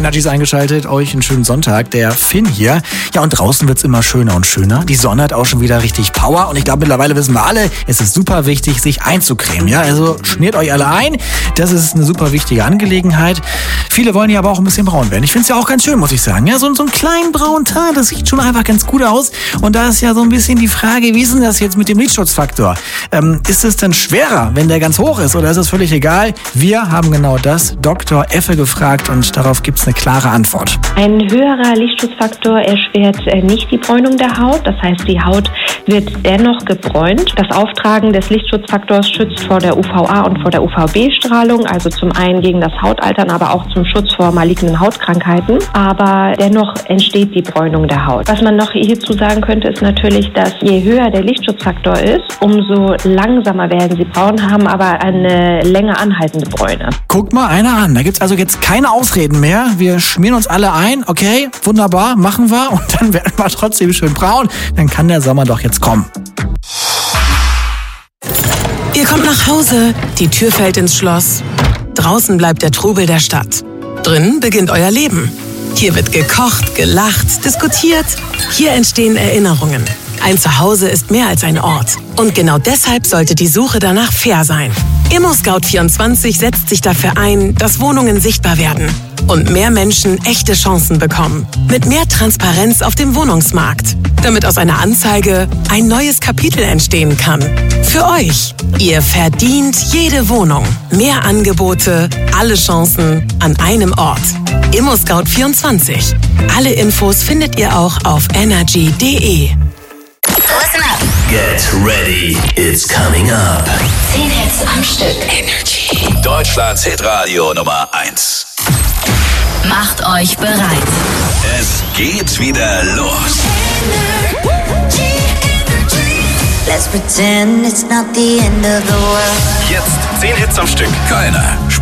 Energies eingeschaltet. Euch einen schönen Sonntag. Der Finn hier. Ja, und draußen wird's immer schöner und schöner. Die Sonne hat auch schon wieder richtig Power. Und ich glaube, mittlerweile wissen wir alle, es ist super wichtig, sich einzucremen. Ja, also schmiert euch alle ein. Das ist eine super wichtige Angelegenheit. Viele wollen ja aber auch ein bisschen braun werden. Ich finde es ja auch ganz schön, muss ich sagen. Ja, so einen kleinen braunen Teint, das sieht schon einfach ganz gut aus. Und da ist ja so ein bisschen die Frage, wie ist denn das jetzt mit dem Lichtschutzfaktor? Ist es denn schwerer, wenn der ganz hoch ist, oder ist es völlig egal? Wir haben genau das Dr. Effe gefragt und darauf gibt's eine klare Antwort. Ein höherer Lichtschutzfaktor erschwert nicht die Bräunung der Haut. Das heißt, die Haut wird dennoch gebräunt. Das Auftragen des Lichtschutzfaktors schützt vor der UVA und vor der UVB-Strahlung, also zum einen gegen das Hautaltern, aber auch zum Schutz vor malignen Hautkrankheiten. Aber dennoch entsteht die Bräunung der Haut. Was man noch hierzu sagen könnte, ist natürlich, dass je höher der Lichtschutzfaktor ist, umso langsamer werden sie braun, haben aber eine länger anhaltende Bräune. Guckt mal einer an. Da gibt's also jetzt keine Ausreden mehr. Wir schmieren uns alle ein. Okay, wunderbar, machen wir. Und dann werden wir trotzdem schön braun. Dann kann der Sommer doch jetzt kommen. Ihr kommt nach Hause, die Tür fällt ins Schloss. Draußen bleibt der Trubel der Stadt. Drinnen beginnt euer Leben. Hier wird gekocht, gelacht, diskutiert. Hier entstehen Erinnerungen. Ein Zuhause ist mehr als ein Ort. Und genau deshalb sollte die Suche danach fair sein. ImmoScout24 setzt sich dafür ein, dass Wohnungen sichtbar werden und mehr Menschen echte Chancen bekommen. Mit mehr Transparenz auf dem Wohnungsmarkt. Damit aus einer Anzeige ein neues Kapitel entstehen kann. Für euch. Ihr verdient jede Wohnung. Mehr Angebote, alle Chancen an einem Ort. ImmoScout24. Alle Infos findet ihr auch auf energy.de. Listen up. Get ready, it's coming up. 10 Hits am Stück. Energy. Deutschlands Hitradio Nummer 1. Macht euch bereit. Es geht wieder los. Let's pretend it's not the end of the world. Jetzt 10 Hits am Stück. Keiner